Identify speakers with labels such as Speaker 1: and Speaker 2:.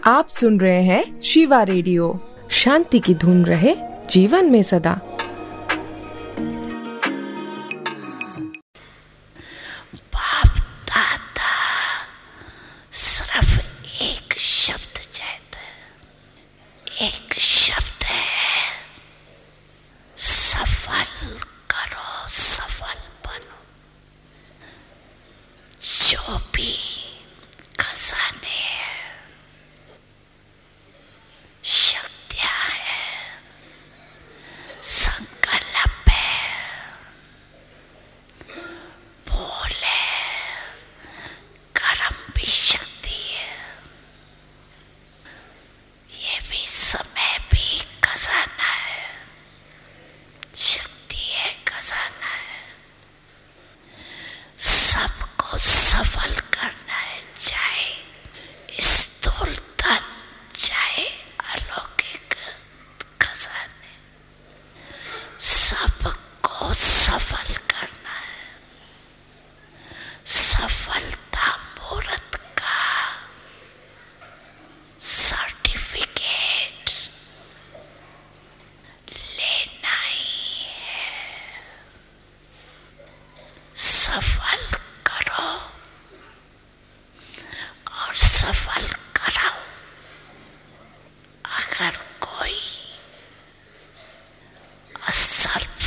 Speaker 1: आप सुन रहे हैं शिवा रेडियो। शांति की धुन रहे जीवन में सदा।
Speaker 2: बाप दादा सिर्फ एक शब्द कहते हैं, एक शब्द है, सफल करो, सफल बनो। जो भी खजाने शक्तियां है, संकल्प है, बोले कर्म भी शक्ति है, ये भी समय भी खजाना है, शक्ति है, खजाना है। सबको सफल करना है, चाहे स्थूल धन, चाहे अलौकिक खजाने, सबको सफल करना है। सफलता मुहूर्त का सर्टिफिकेट लेना ही है। सफल करो और सफल कराओ। अगर कोई असफल